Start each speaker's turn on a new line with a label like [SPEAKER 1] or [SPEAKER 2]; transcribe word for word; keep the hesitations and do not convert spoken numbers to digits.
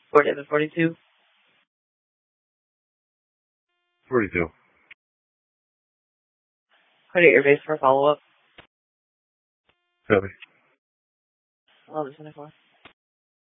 [SPEAKER 1] forty-seven forty-two.
[SPEAKER 2] forty-two.
[SPEAKER 1] Put it your base for a follow-up.
[SPEAKER 2] Copy.
[SPEAKER 1] eleven twenty-four.